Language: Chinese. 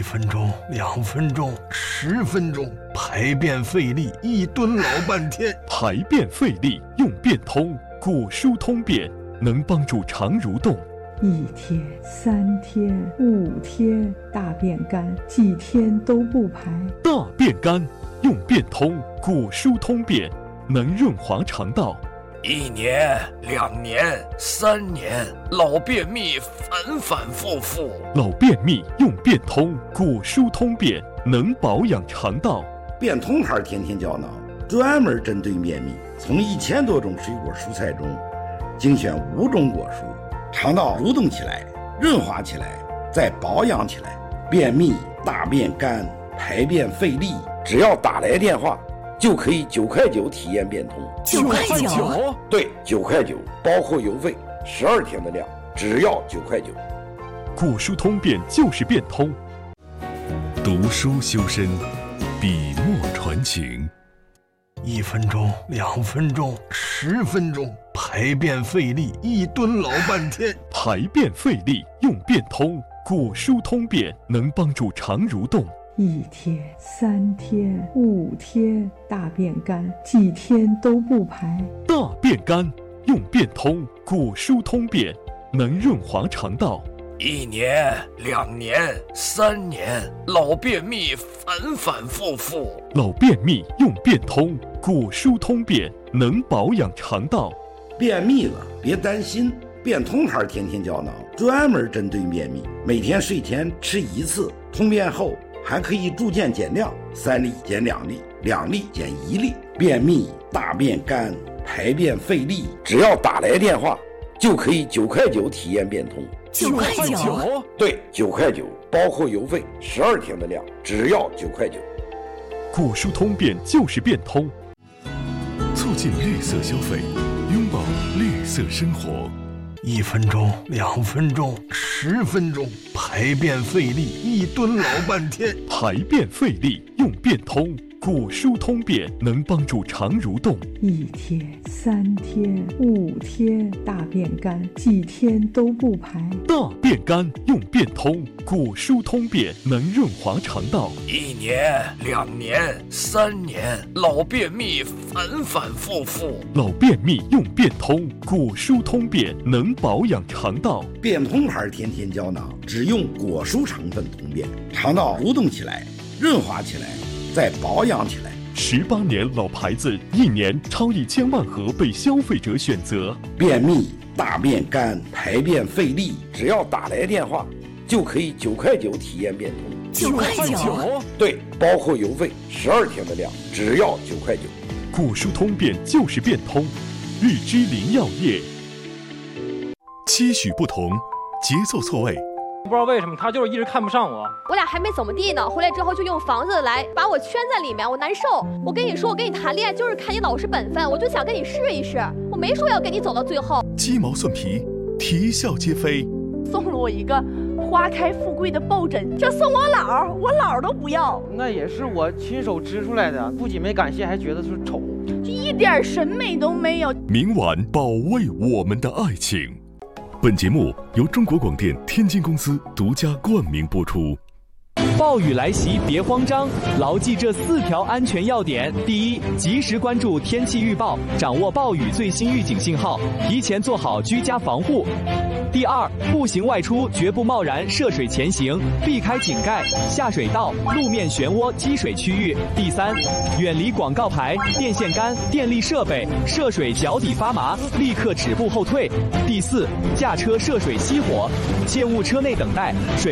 1分钟、2分钟、10分钟，排便费力，一蹲老半天。 排便费力用便通，果舒通便能帮助肠蠕动。 1天、3天、5天，大便干，几天都不排。 大便干用便通，果舒通便能润滑肠道。 1年、2年、3年，老便秘反反复复。 老便秘用便通，果舒通便能保养肠道。 便通牌天天胶囊专门针对便秘，从1000多种水果蔬菜中精选5种果蔬，肠道蠕动起来，润滑起来，再保养起来。便秘、大便干、排便费力，只要打来电话就可以9块9体验便通。 9块9？ 对，9块9，包括邮费，12天的量，只要9块9。 果舒通便就是便通。 读书修身，笔墨传情。 1分钟、2分钟、10分钟，排便费力，一蹲老半天。 排便费力用便通，果舒通便能帮助肠蠕动。 1天、3天、5天，大便干，几天都不排。 大便干用便通，果舒通便能润滑肠道。 1年、2年、3年，老便秘反反复复。 老便秘用便通，果舒通便能保养肠道。 便秘了别担心，便通牌天天胶囊专门针对便秘，每天睡前吃1次，通便后还可以逐渐减量，3粒减2粒，2粒减1粒。便秘、大便干、排便费力，只要打来电话就可以9块9体验便通。 9块9？ 对，9块9，包括邮费，12天的量，只要9块9。 果舒通便就是便通， 促进绿色消费，拥抱绿色生活。 1分钟、2分钟、10分钟，排便费力，一蹲老半天。 排便费力用便通，果舒通便能帮助肠蠕动。 1天、3天、5天，大便干，几天都不排。 大便干用便通，果舒通便能润滑肠道。 1年、2年、3年，老便秘反反复复。 老便秘用便通，果舒通便能保养肠道。 便通牌天天胶囊只用果蔬成分通便，肠道蠕动起来，润滑起来，再保养起来。 18年老牌子，1年超1000万盒被消费者选择。 便秘、大便干、排便费力，只要打来电话就可以9块9体验便通。 9块9？ 对，包括邮费，12天的量，只要9块9。 果舒通便就是便通，日之林药业。 期许不同，节奏错位。 不知道为什么他就是一直看不上我。 我俩还没怎么地呢，回来之后就用房子来把我圈在里面，我难受。我跟你说，我跟你谈恋爱就是看你老实本分，我就想跟你试一试，我没说要跟你走到最后。 鸡毛蒜皮，啼笑皆非。 送了我一个花开富贵的抱枕，这送我姥，我姥都不要。 那也是我亲手织出来的，不仅没感谢，还觉得是丑， 就一点审美都没有。 明晚保卫我们的爱情。本节目由中国广电天津公司独家冠名播出。 暴雨来袭别慌张，牢记这4条安全要点。第一，及时关注天气预报，掌握暴雨最新预警信号，提前做好居家防护。第二，步行外出绝不贸然涉水前行，避开井盖、下水道、路面漩涡、积水区域。第三，远离广告牌、电线杆、电力设备，涉水脚底发麻，立刻止步后退。第四，驾车涉水熄火，切勿车内等待。水